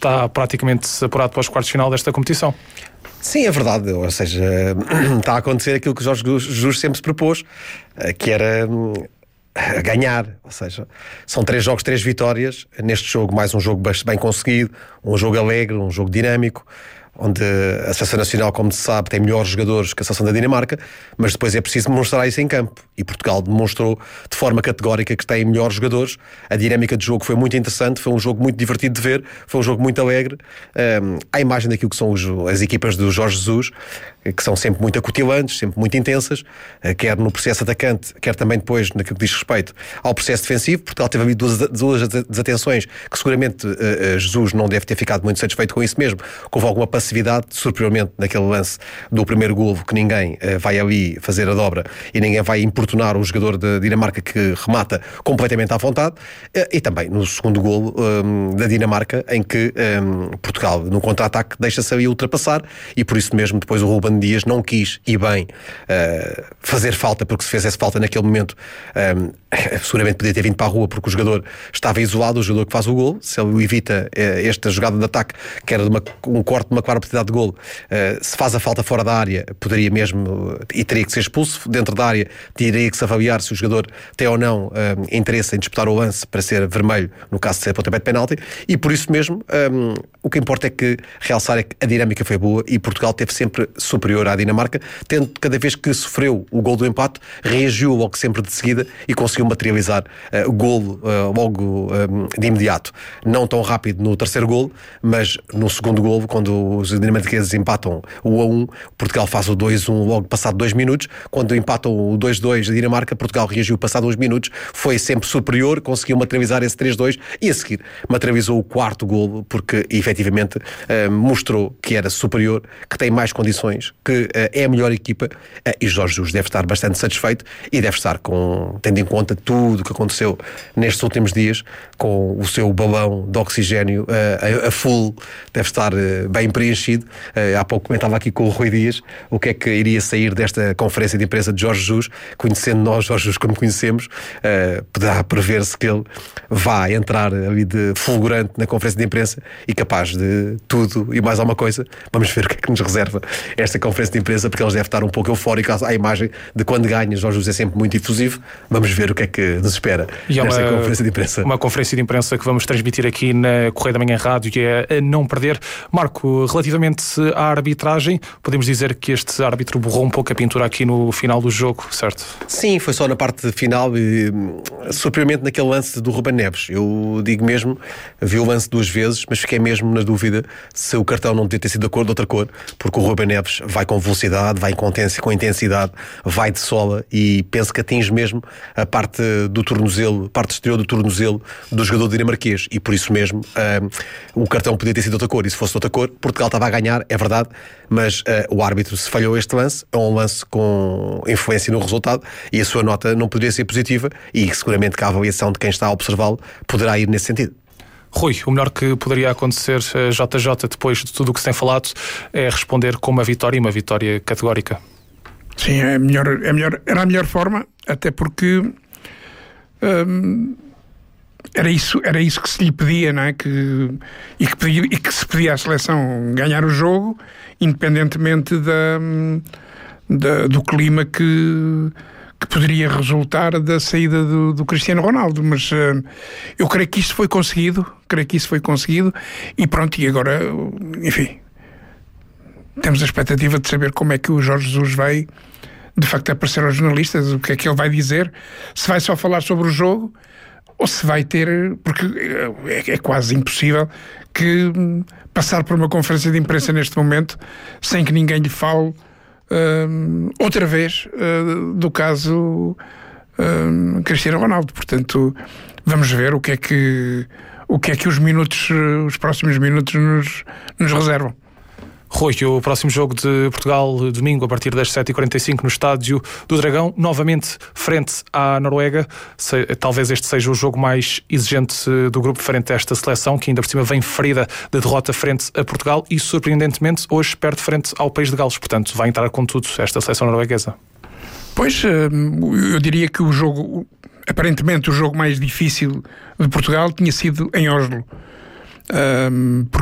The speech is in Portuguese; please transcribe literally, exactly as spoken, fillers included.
está praticamente apurado para os quartos de final desta competição. Sim, é verdade, ou seja, está a acontecer aquilo que o Jorge Jesus sempre se propôs, que era ganhar, ou seja, são três jogos, três vitórias, neste jogo mais um jogo bem conseguido, um jogo alegre, um jogo dinâmico, onde a Seleção Nacional, como se sabe, tem melhores jogadores que a Seleção da Dinamarca, mas depois é preciso demonstrar isso em campo. E Portugal demonstrou de forma categórica que tem melhores jogadores. A dinâmica de jogo foi muito interessante, foi um jogo muito divertido de ver, foi um jogo muito alegre. Um, à imagem daquilo que são os, as equipas do Jorge Jesus, que são sempre muito acutilantes, sempre muito intensas, quer no processo atacante, quer também depois naquilo que diz respeito ao processo defensivo. Portugal teve ali duas, duas desatenções que seguramente uh, Jesus não deve ter ficado muito satisfeito com isso mesmo, que houve alguma passividade, surpreendente naquele lance do primeiro golo, que ninguém uh, vai ali fazer a dobra e ninguém vai importunar o jogador da Dinamarca, que remata completamente à vontade, uh, e também no segundo golo um, da Dinamarca, em que um, Portugal no contra-ataque deixa-se ali ultrapassar, e por isso mesmo depois o Ruben Dias não quis, e bem, uh, fazer falta, porque se fizesse falta naquele momento um, seguramente podia ter vindo para a rua, porque o jogador estava isolado, o jogador que faz o golo. Se ele evita uh, esta jogada de ataque, que era de uma, um corte de uma clara oportunidade de golo, uh, se faz a falta fora da área, poderia mesmo, uh, e teria que ser expulso. Dentro da área teria que se avaliar se o jogador tem ou não uh, interesse em disputar o lance para ser vermelho, no caso de ser pontapé de penalti, e por isso mesmo um, o que importa é que realçar é que a dinâmica foi boa e Portugal teve sempre superior à Dinamarca, tendo cada vez que sofreu o golo do empate, reagiu logo sempre de seguida e conseguiu materializar uh, o golo uh, logo um, de imediato. Não tão rápido no terceiro golo, mas no segundo golo, quando os dinamarqueses empatam o a um, Portugal faz o dois a um logo passado dois minutos. Quando empatam o dois a dois da Dinamarca, Portugal reagiu passado uns minutos, foi sempre superior, conseguiu materializar esse três a dois e a seguir materializou o quarto golo, porque efetivamente uh, mostrou que era superior, que tem mais condições, que uh, é a melhor equipa, uh, e Jorge Jesus deve estar bastante satisfeito e deve estar, com, tendo em conta tudo o que aconteceu nestes últimos dias, com o seu balão de oxigênio uh, a, a full, deve estar uh, bem preenchido. Uh, há pouco comentava aqui com o Rui Dias o que é que iria sair desta conferência de imprensa de Jorge Jesus. Conhecendo nós Jorge Jesus como conhecemos, uh, poderá prever-se que ele vá entrar ali de fulgurante na conferência de imprensa e capaz de tudo e mais alguma coisa. Vamos ver o que é que nos reserva esta conferência de imprensa, porque eles devem estar um pouco eufóricos à imagem de quando ganha. Jorge Jesus é sempre muito efusivo. Vamos ver o que é que nos espera e nesta é uma, conferência de imprensa. Uma conferência de imprensa que vamos transmitir aqui na Correia da Manhã Rádio, e é a não perder. Marco, relativamente à arbitragem, podemos dizer que este árbitro borrou um pouco a pintura aqui no final do jogo, certo? Sim, foi só na parte final e surpreendente naquele lance do Ruben Neves. Eu digo mesmo, vi o lance duas vezes, mas fiquei mesmo na dúvida se o cartão não devia ter sido da cor de outra cor, porque o Ruben Neves vai com velocidade, vai com intensidade, vai de sola e penso que atinge mesmo a parte do tornozelo, a parte exterior do tornozelo do jogador dinamarquês, e por isso mesmo um, o cartão podia ter sido de outra cor, e se fosse de outra cor, Portugal estava a ganhar, é verdade, mas uh, o árbitro, se falhou este lance, é um lance com influência no resultado e a sua nota não poderia ser positiva, e seguramente que a avaliação de quem está a observá-lo poderá ir nesse sentido. Rui, o melhor que poderia acontecer a J J depois de tudo o que se tem falado é responder com uma vitória, e uma vitória categórica. Sim, é melhor, é melhor, era a melhor forma, até porque hum, era, isso, era isso que se lhe pedia, não é? Que, e, que pedia, e que se pedia à seleção ganhar o jogo, independentemente da, da, do clima que, que poderia resultar da saída do, do Cristiano Ronaldo. Mas uh, eu creio que isso foi conseguido, creio que isso foi conseguido, e pronto, e agora, enfim, temos a expectativa de saber como é que o Jorge Jesus vai, de facto, aparecer aos jornalistas, o que é que ele vai dizer, se vai só falar sobre o jogo, ou se vai ter, porque é, é quase impossível que passar por uma conferência de imprensa neste momento sem que ninguém lhe fale uh, outra vez uh, do caso uh, Cristiano Ronaldo. Portanto, vamos ver o que é que o que é que os minutos, os próximos minutos nos, nos reservam. Rui, o próximo jogo de Portugal, domingo, a partir das sete e quarenta e cinco, no Estádio do Dragão, novamente frente à Noruega. Se, talvez este seja o jogo mais exigente do grupo frente a esta seleção, que ainda por cima vem ferida de derrota frente a Portugal e, surpreendentemente, hoje perde frente ao País de Gales. Portanto, vai entrar com tudo esta seleção norueguesa. Pois, eu diria que o jogo, aparentemente o jogo mais difícil de Portugal tinha sido em Oslo. Um, porque